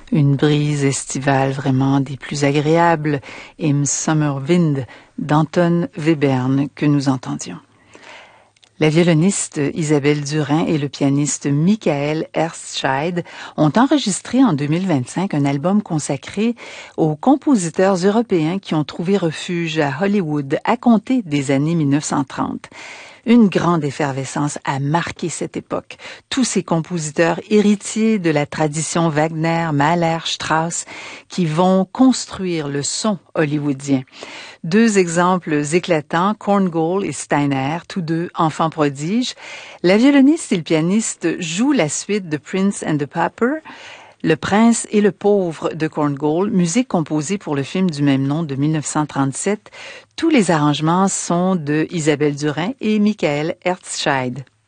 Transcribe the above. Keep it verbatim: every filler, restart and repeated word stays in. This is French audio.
Une brise estivale vraiment des plus agréables, Im Sommerwind d'Anton Webern que nous entendions. La violoniste Isabelle Durin et le pianiste Michael Erstscheid ont enregistré en deux mille vingt-cinq un album consacré aux compositeurs européens qui ont trouvé refuge à Hollywood à compter des années mille neuf cent trente. Une grande effervescence a marqué cette époque. Tous ces compositeurs héritiers de la tradition Wagner, Mahler, Strauss, qui vont construire le son hollywoodien. Deux exemples éclatants, Korngold et Steiner, tous deux enfants prodiges. La violoniste et le pianiste jouent la suite de Prince and the Pauper, Le Prince et le Pauvre de Korngold, musique composée pour le film du même nom de mille neuf cent trente-sept. Tous les arrangements sont de Isabelle Durin et Michael Erstscheid.